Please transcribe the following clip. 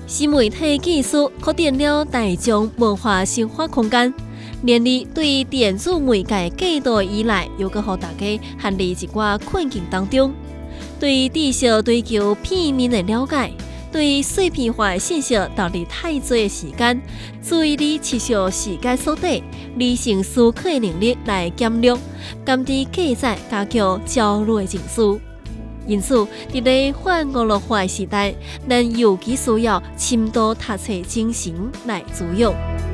新媒体技术扩展了大众文化生活空间，然而对电子媒介过度依赖，又搁互大家陷入一寡困境当中。对知识追求片面的了解，对碎片化的信息投入太多的时间，注意力持续时间所抵，理性思考的能力来减弱，甘之记载加强焦虑的情绪。因此，伫咧反娱乐化的时代，咱尤其需要深度读册精神来滋养。